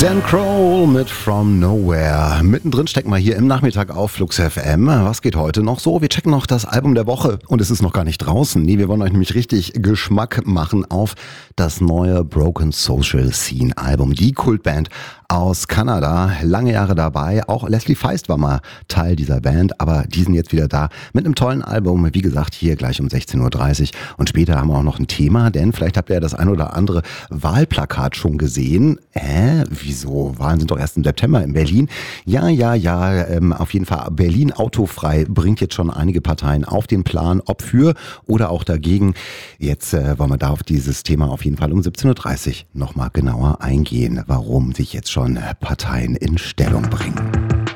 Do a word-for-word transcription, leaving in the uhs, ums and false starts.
Dan Kroll mit From Nowhere. Mittendrin stecken wir hier im Nachmittag auf Flux F M. Was geht heute noch so? Wir checken noch das Album der Woche und es ist noch gar nicht draußen. Nee, wir wollen euch nämlich richtig Geschmack machen auf das neue Broken Social Scene Album. Die Kultband aus Kanada, lange Jahre dabei. Auch Leslie Feist war mal Teil dieser Band, aber die sind jetzt wieder da mit einem tollen Album. Wie gesagt, hier gleich um sechzehn Uhr dreißig. Und später haben wir auch noch ein Thema, denn vielleicht habt ihr ja das ein oder andere Wahlplakat schon gesehen. Hä? Wieso? Wahlen sind doch erst im September in Berlin. Ja, ja, ja, ähm, auf jeden Fall. Berlin autofrei bringt jetzt schon einige Parteien auf den Plan, ob für oder auch dagegen. Jetzt äh, wollen wir da auf dieses Thema auf jeden Fall um siebzehn Uhr dreißig nochmal genauer eingehen, warum sich jetzt schon Parteien in Stellung bringen.